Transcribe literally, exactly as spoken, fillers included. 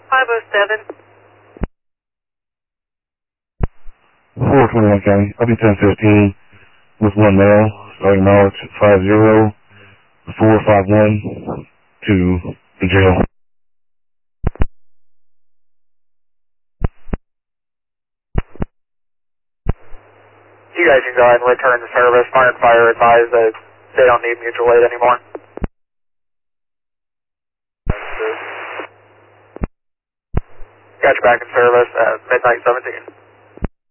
five oh seven. four twenty-one County, I'll be ten fifteen with one male, starting mileage five zero, four five one to the jail. You guys can go ahead and return to service. Fire and fire advised that they don't need mutual aid anymore. Got you back in service at midnight seventeen.